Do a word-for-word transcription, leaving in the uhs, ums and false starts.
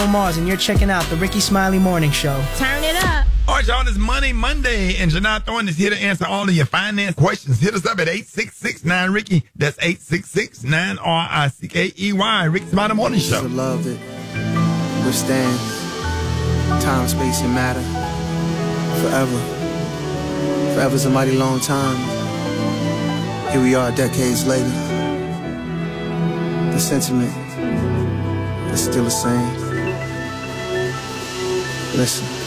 Mars, and you're checking out the Ricky Smiley Morning Show. Turn it up. All right, y'all, it's Money Monday, and Janai Thorne is here to answer all of your finance questions. Hit us up at eight six six nine Ricky. That's eight six six nine R I C K E Y. Ricky Smiley Morning Show. It's a love that withstands time, space, and matter forever. Forever's a mighty long time. Here we are decades later. The sentiment is still the same. Listen.